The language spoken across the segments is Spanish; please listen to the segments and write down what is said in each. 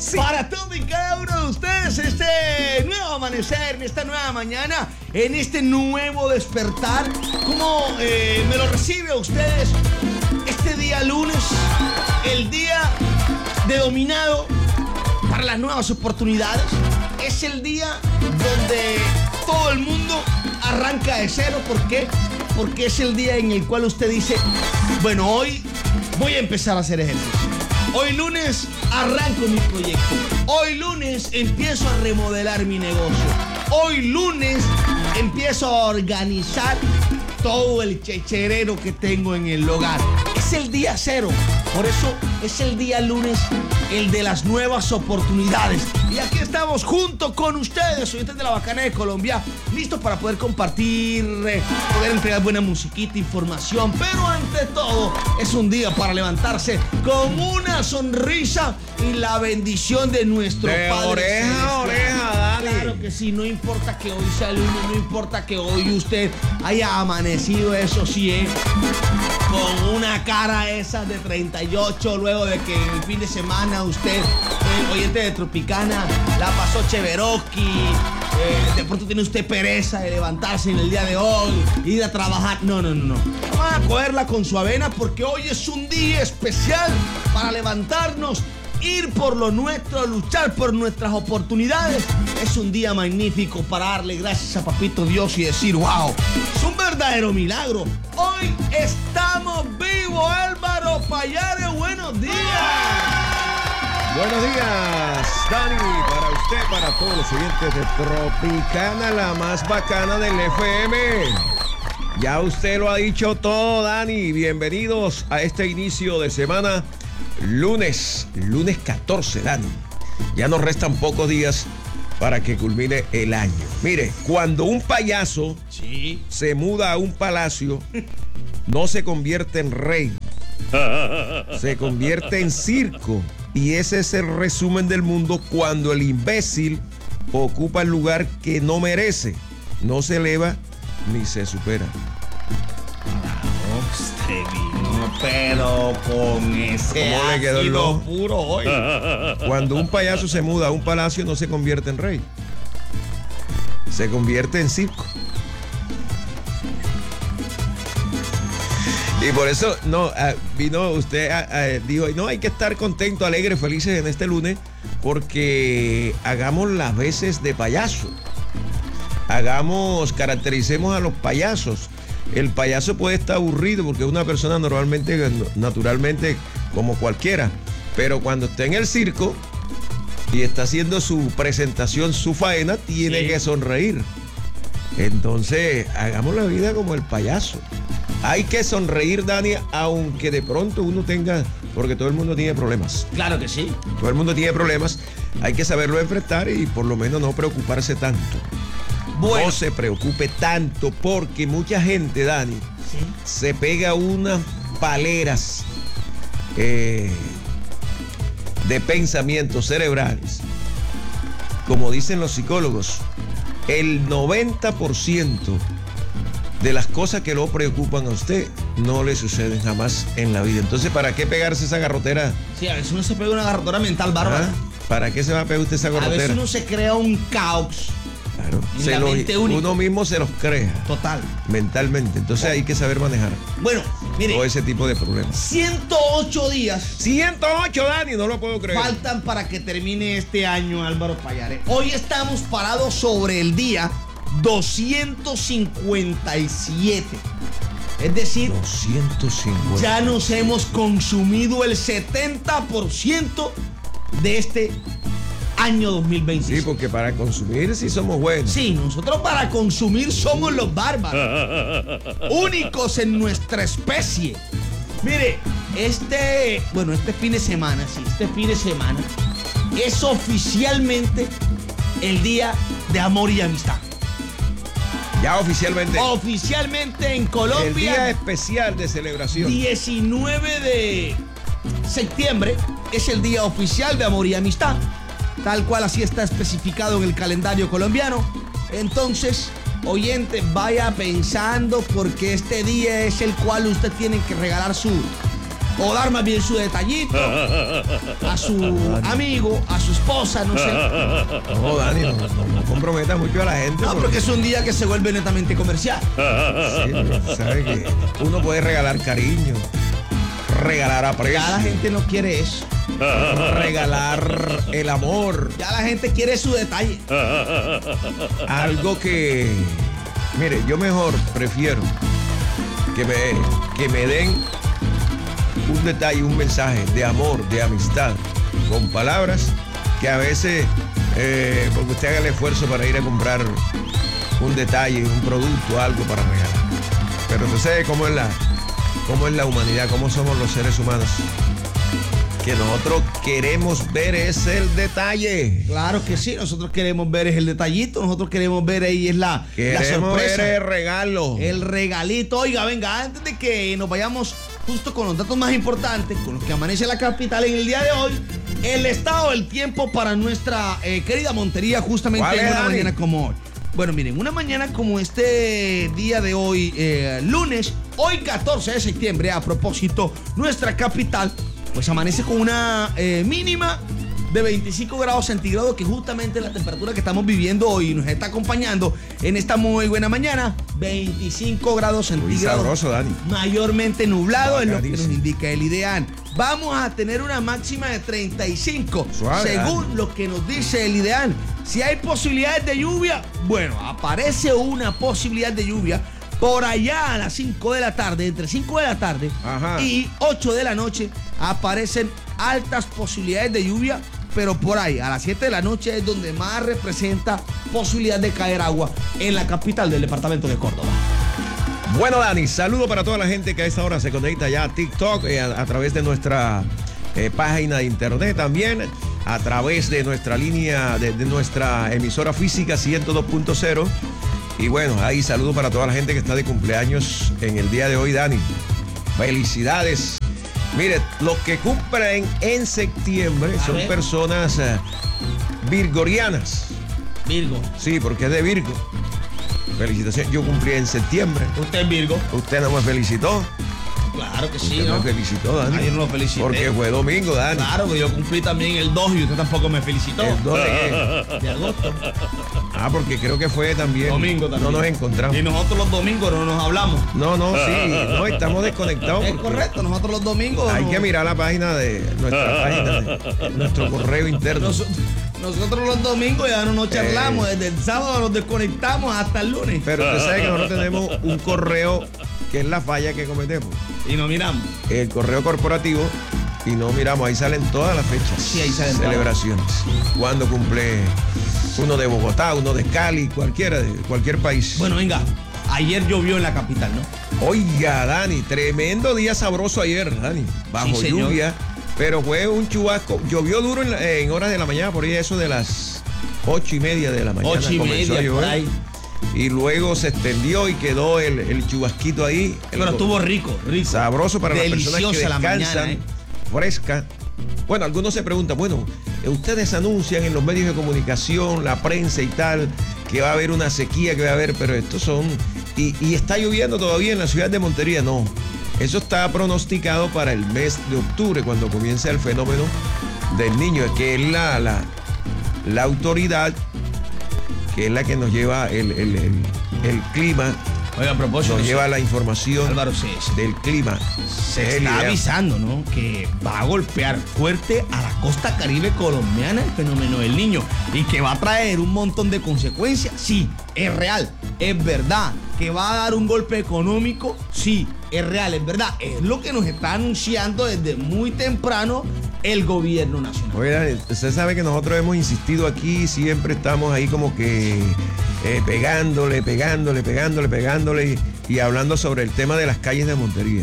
Sí. Para todos y cada uno de ustedes, este nuevo amanecer, en esta nueva mañana, en este nuevo despertar. ¿Cómo me lo recibe a ustedes este día lunes? El día de dominado para las nuevas oportunidades. Es el día donde todo el mundo arranca de cero. ¿Por qué? Porque es el día en el cual usted dice, bueno, hoy voy a empezar a hacer ejercicio. Hoy lunes arranco mi proyecto. Hoy lunes empiezo a remodelar mi negocio. Hoy lunes empiezo a organizar todo el checherero que tengo en el hogar. Es el día cero. Por eso es el día lunes, el de las nuevas oportunidades. Y aquí estamos junto con ustedes, oyentes de La Bacana de Colombia, listos para poder compartir, poder entregar buena musiquita, información. Pero ante todo, es un día para levantarse con una sonrisa y la bendición de nuestro de Padre oreja a oreja, Dani. Claro que sí, no importa que hoy sea lunes, no importa que hoy usted haya amanecido, eso sí, con una cara esa de 38, luego de que el fin de semana usted, oyente de Tropicana, la pasó Cheveroski, de pronto tiene usted pereza de levantarse en el día de hoy, ir a trabajar. No. Vamos a cogerla con su avena porque hoy es un día especial para levantarnos, ir por lo nuestro, luchar por nuestras oportunidades. Es un día magnífico para darle gracias a Papito Dios y decir, wow, es un verdadero milagro. Hoy estamos vivos, Álvaro Payare, buenos días. Buenos días, Dani, para usted, para todos los oyentes de Tropicana, la más bacana del FM. Ya usted lo ha dicho todo, Dani. Bienvenidos a este inicio de semana, lunes 14, Dani. Ya nos restan pocos días para que culmine el año. Mire, cuando un payaso se muda a un palacio, no se convierte en rey, se convierte en circo. Y ese es el resumen del mundo cuando el imbécil ocupa el lugar que no merece, no se eleva ni se supera. Usted vino, pero con ese ¿Cómo le quedó el ácido ojo? puro hoy. Cuando un payaso se muda a un palacio no se convierte en rey, se convierte en circo. Y por eso vino usted, dijo, no, hay que estar contento, alegre, felices en este lunes, porque hagamos las veces de payaso. Caractericemos a los payasos. El payaso puede estar aburrido porque es una persona naturalmente como cualquiera, pero cuando está en el circo y está haciendo su presentación, su faena, tiene que sonreír. Entonces, hagamos la vida como el payaso. Hay que sonreír, Dani, aunque de pronto uno tenga, porque todo el mundo tiene problemas. Claro que sí. Todo el mundo tiene problemas. Hay que saberlo enfrentar y por lo menos no preocuparse tanto. Bueno. No se preocupe tanto porque mucha gente, Dani, se pega unas paleras de pensamientos cerebrales. Como dicen los psicólogos, el 90% de las cosas que lo preocupan a usted no le suceden jamás en la vida. Entonces, ¿para qué pegarse esa garrotera? Sí, a veces uno se pega una garrotora mental bárbara. ¿Para qué se va a pegar usted esa garrotera? A veces uno se crea un caos. Claro, uno mismo se los crea. Total. Mentalmente. Entonces hay que saber manejar. Bueno, mire. Todo ese tipo de problemas. 108 días. 108, Dani, no lo puedo creer. Faltan para que termine este año, Álvaro Payare. Hoy estamos parados sobre el día 257. Es decir, 250. ya nos hemos consumido el 70% de este año 2026. Sí, porque para consumir sí somos buenos. Sí, nosotros para consumir somos los bárbaros. Únicos en nuestra especie. Mire, este fin de semana es oficialmente el Día de Amor y Amistad. Ya oficialmente. Oficialmente en Colombia. El día especial de celebración. 19 de septiembre es el Día Oficial de Amor y Amistad. Tal cual así está especificado en el calendario colombiano. Entonces, oyente, vaya pensando porque este día es el cual usted tiene que regalar su o dar más bien su detallito a su amigo, a su esposa, no sé. No, Dani, no comprometas mucho a la gente. No, porque es un día que se vuelve netamente comercial. Sí, pero sabe que uno puede regalar cariño, regalar aprecio. Ya la gente no quiere eso. Regalar el amor. Ya la gente quiere su detalle. Algo que, mire, yo mejor prefiero que me den un detalle, un mensaje de amor, de amistad, con palabras, que a veces, porque usted haga el esfuerzo para ir a comprar un detalle, un producto, algo para regalar. Pero usted sabe cómo es la humanidad, cómo somos los seres humanos. Que nosotros queremos ver es el detalle. Claro que sí, nosotros queremos ver es el detallito, nosotros queremos ver ahí es la sorpresa. Ver el regalo. El regalito. Oiga, venga, antes de que nos vayamos justo con los datos más importantes, con los que amanece la capital en el día de hoy, el estado del tiempo para nuestra querida Montería, justamente en una mañana como hoy. Bueno, miren, una mañana como este día de hoy, lunes, hoy 14 de septiembre, a propósito, nuestra capital pues amanece con una mínima de 25 grados centígrados, que justamente es la temperatura que estamos viviendo hoy y nos está acompañando en esta muy buena mañana. 25 grados centígrados. Muy sabroso, Dani. Mayormente nublado, es lo que nos indica el IDEAN. Vamos a tener una máxima de 35, suave, según Dani, lo que nos dice el IDEAN. Si hay posibilidades de lluvia, bueno, aparece una posibilidad de lluvia por allá a las 5 de la tarde, entre 5 de la tarde y 8 de la noche, aparecen altas posibilidades de lluvia, pero por ahí, a las 7 de la noche es donde más representa posibilidad de caer agua en la capital del departamento de Córdoba. Bueno, Dani, saludo para toda la gente que a esta hora se conecta ya a TikTok, a través de nuestra página de internet también, a través de nuestra línea, de nuestra emisora física 102.0. Y bueno, ahí saludo para toda la gente que está de cumpleaños en el día de hoy, Dani. Felicidades. Mire, los que cumplen en septiembre son personas virgorianas. Virgo. Sí, porque es de Virgo. Felicitaciones. Yo cumplí en septiembre. ¿Usted es Virgo? Usted no me felicitó. Claro que sí, Usted ¿no? me felicitó, Dani. Nadie no lo felicité. Porque fue domingo, Dani. Claro, que yo cumplí también el 2 y usted tampoco me felicitó. ¿El 2 de qué? De agosto. Ah, porque creo que fue también. Domingo también. No nos encontramos. Y nosotros los domingos no nos hablamos. No, sí. No, estamos desconectados. Es correcto, nosotros los domingos. Hay que mirar la página de nuestra página, de nuestro correo interno. Nosotros los domingos ya no nos charlamos. Desde el sábado nos desconectamos hasta el lunes. Pero usted sabe que nosotros tenemos un correo que es la falla que cometemos. Y no miramos. El correo corporativo, y no miramos, ahí salen todas las fechas. Sí, ahí salen celebraciones. Cuando cumple uno de Bogotá, uno de Cali, cualquiera de cualquier país. Bueno, venga, ayer llovió en la capital, ¿no? Oiga, Dani, tremendo día sabroso ayer, Dani. Bajo Sí, lluvia, pero fue un chubasco. Llovió duro en horas de la mañana, por ahí eso de las 8:30 de la mañana. 8:30, por ahí. Y luego se extendió y quedó el chubasquito ahí. Pero estuvo rico. Sabroso para las personas que Deliciosa la descansan, mañana, fresca. Bueno, algunos se preguntan, bueno, ustedes anuncian en los medios de comunicación, la prensa y tal, que va a haber una sequía, que va a haber, pero estos son... Y está lloviendo todavía en la ciudad de Montería. No, eso está pronosticado para el mes de octubre, cuando comience el fenómeno del Niño, que es la autoridad, que es la que nos lleva el clima. Oiga, a propósito, nos lleva la información, Álvaro, del clima. Se está avisando, ¿no?, que va a golpear fuerte a la costa caribe colombiana el fenómeno del Niño y que va a traer un montón de consecuencias. Sí, es real, es verdad. Que va a dar un golpe económico, sí, es real, es verdad. Es lo que nos está anunciando desde muy temprano el gobierno nacional. Oiga, usted sabe que nosotros hemos insistido aquí, siempre estamos ahí como que pegándole y hablando sobre el tema de las calles de Montería.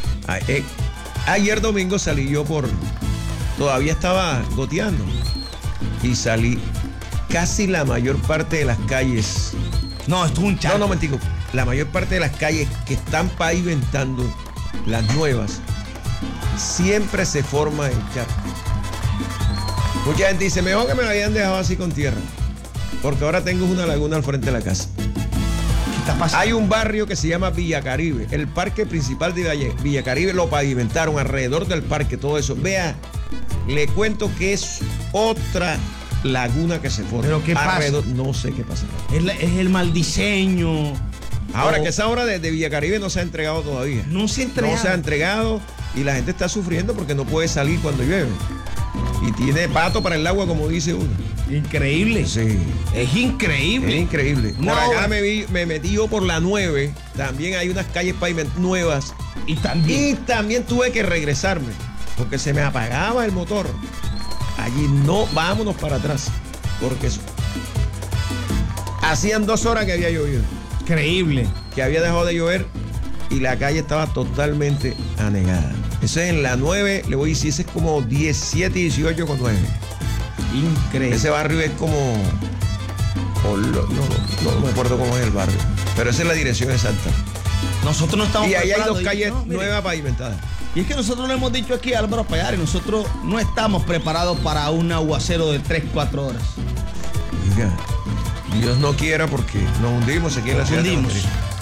Ayer domingo salí yo todavía estaba goteando y salí casi la mayor parte de las calles. No, esto es un charco. No, mentico. La mayor parte de las calles que están pavimentando, las nuevas, siempre se forma el charco. Mucha gente dice, mejor que me lo habían dejado así con tierra, porque ahora tengo una laguna al frente de la casa. está pasando? Hay un barrio que se llama Villa Caribe. El parque principal de Villa Caribe lo pavimentaron alrededor del parque, todo eso. Vea, le cuento que es otra laguna que se forma. ¿Pero qué pasa? No sé qué pasa. Es el mal diseño. Ahora que esa obra de Villa Caribe no se ha entregado todavía. No se ha entregado. No se ha entregado y la gente está sufriendo porque no puede salir cuando llueve. Y tiene pato para el agua, como dice uno. Increíble. Sí. Es increíble. Es increíble. No, por acá me metí yo por la 9. También hay unas calles nuevas. Y también tuve que regresarme porque se me apagaba el motor. Allí no, vámonos para atrás. Porque hacían 2 horas que había llovido. Increíble. Que había dejado de llover y la calle estaba totalmente anegada. Eso es en la 9, le voy a decir, ese es como 17 y 18 con 9. Increíble. Ese barrio es como... No me acuerdo cómo es el barrio, pero esa es la dirección exacta. Nosotros no estamos y ahí hay preparados. 2 calles No, nuevas pavimentadas. Y es que nosotros lo hemos dicho aquí a Álvaro Payares, nosotros no estamos preparados para un aguacero de 3-4 horas. Oiga, Dios no quiera porque nos hundimos aquí en la ciudad. Nos hundimos.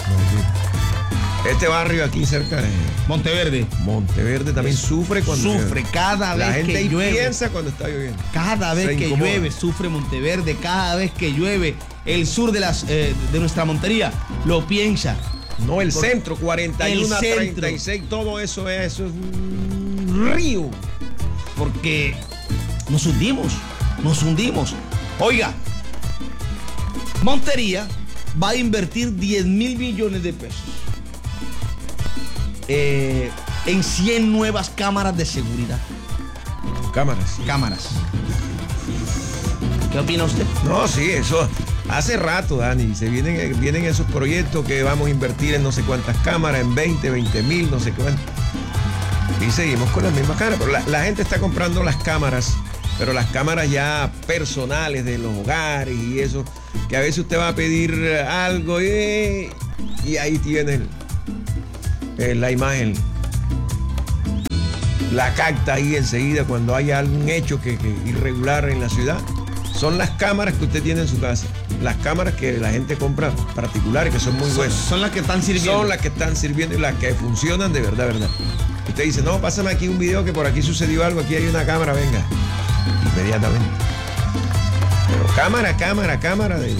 Este barrio aquí cerca de Monteverde también sufre cuando llueve. Cada vez que llueve. La gente piensa cuando está lloviendo. Cada vez que llueve sufre Monteverde. Cada vez que llueve el sur de nuestra Montería lo piensa. No, el centro, 41 a 36, todo eso es un río. Porque nos hundimos. Oiga, Montería va a invertir 10.000 millones de pesos en 100 nuevas cámaras de seguridad. Cámaras. ¿Qué opina usted? No, sí, eso hace rato, Dani. Vienen esos proyectos que vamos a invertir en no sé cuántas cámaras, en 20.000, no sé cuántas. Y seguimos con las mismas cámaras. Pero la gente está comprando las cámaras, pero las cámaras ya personales de los hogares y eso, que a veces usted va a pedir algo y ahí tiene la imagen. La capta ahí enseguida cuando hay algún hecho que irregular en la ciudad. Son las cámaras que usted tiene en su casa. Las cámaras que la gente compra particulares, que son muy buenas. Son las que están sirviendo. Son las que están sirviendo y las que funcionan de verdad. Usted dice, no, pásame aquí un video que por aquí sucedió algo, aquí hay una cámara, venga. Inmediatamente. Pero cámara de...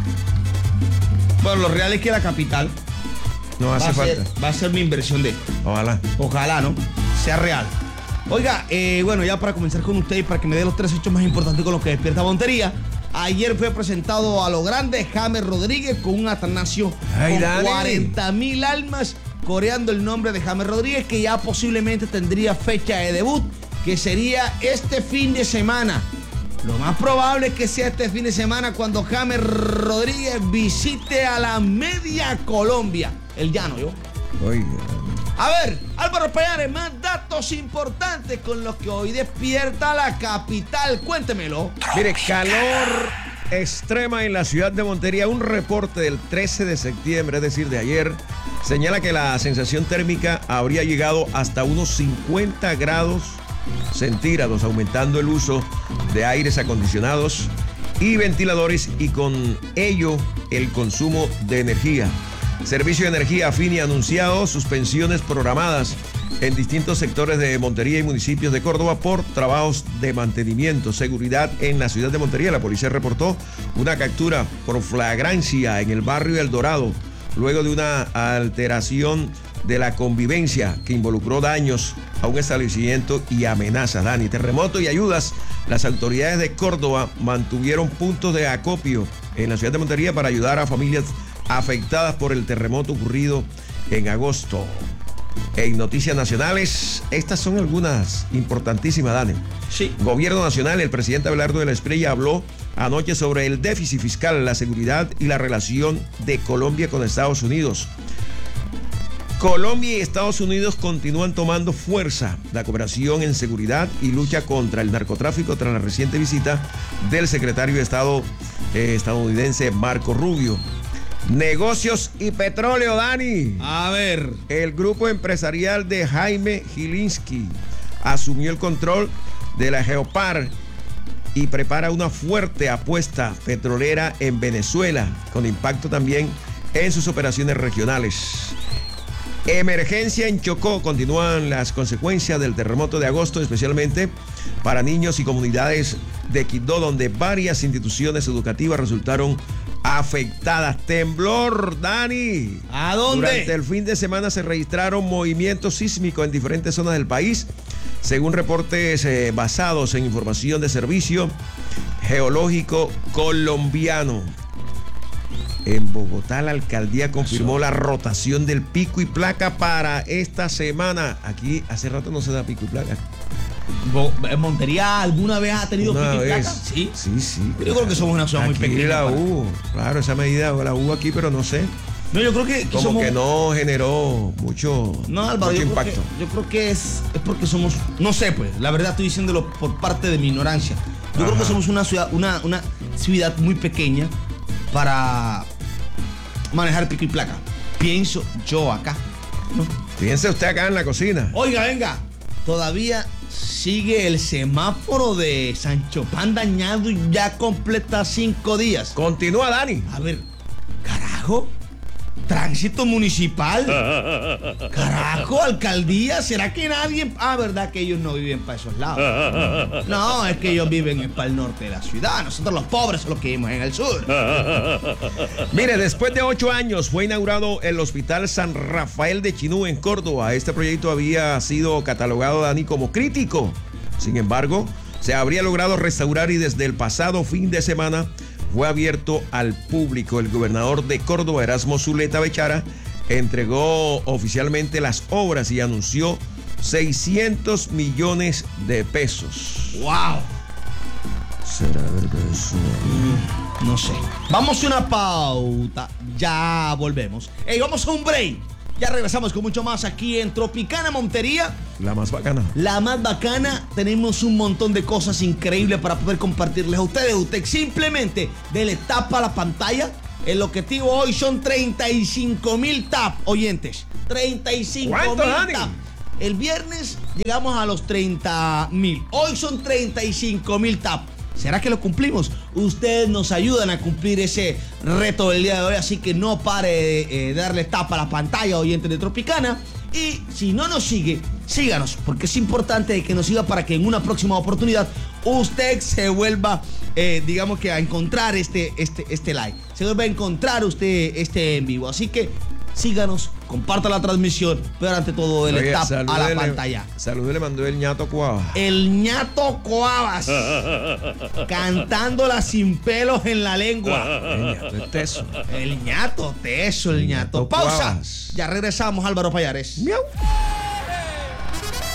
Bueno, lo real es que la capital no hace falta. Va a ser mi inversión de... Ojalá, ¿no? Sea real. Oiga, bueno, ya para comenzar con usted y para que me dé los 3 hechos más importantes con los que despierta Montería. Ayer fue presentado a lo grande James Rodríguez con un Atanasio con 40.000 almas, coreando el nombre de James Rodríguez, que ya posiblemente tendría fecha de debut, que sería este fin de semana. Lo más probable es que sea este fin de semana cuando James Rodríguez visite a la media Colombia. El llano, yo. Oiga. A ver, Álvaro Payares, más datos importantes con los que hoy despierta la capital. Cuéntemelo. Mire, calor extrema en la ciudad de Montería. Un reporte del 13 de septiembre, es decir, de ayer, señala que la sensación térmica habría llegado hasta unos 50 grados centígrados, aumentando el uso de aires acondicionados y ventiladores y con ello el consumo de energía. Servicio de Energía Afini ha anunciado suspensiones programadas en distintos sectores de Montería y municipios de Córdoba por trabajos de mantenimiento. Seguridad en la ciudad de Montería. La policía reportó una captura por flagrancia en el barrio El Dorado, luego de una alteración de la convivencia que involucró daños a un establecimiento y amenazas. Dani, terremoto y ayudas. Las autoridades de Córdoba mantuvieron puntos de acopio en la ciudad de Montería para ayudar a familias afectadas por el terremoto ocurrido en agosto. En noticias nacionales, estas son algunas importantísimas, Dani. Sí. Gobierno nacional, el presidente Abelardo de la Espriella habló anoche sobre el déficit fiscal, la seguridad y la relación de Colombia con Estados Unidos. Colombia y Estados Unidos continúan tomando fuerza la cooperación en seguridad y lucha contra el narcotráfico tras la reciente visita del secretario de Estado estadounidense Marco Rubio. Negocios y petróleo, Dani. A ver. El grupo empresarial de Jaime Gilinski asumió el control de la Geopar y prepara una fuerte apuesta petrolera en Venezuela, con impacto también en sus operaciones regionales. Emergencia en Chocó. Continúan las consecuencias del terremoto de agosto, especialmente para niños y comunidades de Quibdó, donde varias instituciones educativas resultaron afectadas. Temblor, Dani. ¿A dónde? Durante el fin de semana se registraron movimientos sísmicos en diferentes zonas del país, según reportes basados en información de Servicio Geológico Colombiano. En Bogotá, la alcaldía confirmó la rotación del pico y placa para esta semana. Aquí hace rato no se da pico y placa. ¿En Montería alguna vez ha tenido pico y placa? Sí. Pero yo creo que somos una ciudad muy pequeña. La hubo, claro, esa medida la hubo aquí, pero no sé. No, yo creo que como somos... que no generó mucho, no, Álvaro, mucho impacto. Yo creo que es porque somos, no sé, pues, la verdad estoy diciéndolo por parte de mi ignorancia. Yo creo que somos una ciudad muy pequeña para manejar pico y placa. Pienso yo acá, ¿no? Piense usted acá en la cocina. Oiga, venga, todavía sigue el semáforo de Sancho Pan dañado y ya completa 5 días. Continúa, Dani. A ver, carajo, tránsito municipal. Carajo, alcaldía. ¿Será que nadie? ¿Verdad que ellos no viven para esos lados? No, es que ellos viven para el norte de la ciudad. Nosotros los pobres son los que vivimos en el sur. Mire, después de 8 años fue inaugurado el Hospital San Rafael de Chinú en Córdoba. Este proyecto había sido catalogado, Dani, como crítico. Sin embargo, se habría logrado restaurar y desde el pasado fin de semana fue abierto al público. El gobernador de Córdoba, Erasmo Zuleta Bechara, entregó oficialmente las obras y anunció 600 millones de pesos. ¡Wow! ¿Será verdad eso? No sé. Vamos a una pauta. Ya volvemos. Vamos a un break. Ya regresamos con mucho más aquí en Tropicana Montería. La más bacana. La más bacana. Tenemos un montón de cosas increíbles para poder compartirles a ustedes. Usted simplemente dele tapa a la pantalla. El objetivo hoy son 35,000 tap, oyentes. 35,000 tap. El viernes llegamos a los 30,000. Hoy son 35,000 tap. ¿Será que lo cumplimos? Ustedes nos ayudan a cumplir ese reto del día de hoy, así que no pare de darle tapa a la pantalla, oyentes de Tropicana. Y si no nos sigue, síganos, porque es importante que nos siga para que en una próxima oportunidad usted se vuelva, digamos que a encontrar este like. Se vuelva a encontrar usted este en vivo. Así que síganos, comparta la transmisión, pero ante todo el tap a la pantalla. Saludos le mandó el ñato Cuavas. El ñato Cuavas. Cantándola sin pelos en la lengua. El ñato es teso. El ñato teso, el ñato. Pausa. Cuavas. Ya regresamos, Álvaro Payares. Miau.